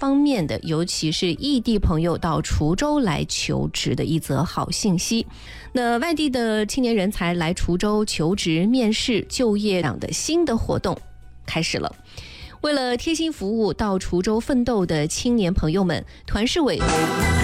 方面的，尤其是异地朋友到滁州来求职的一则好信息。那外地的青年人才来滁州求职、面试、就业等的新的活动开始了。为了贴心服务到滁州奋斗的青年朋友们，团市委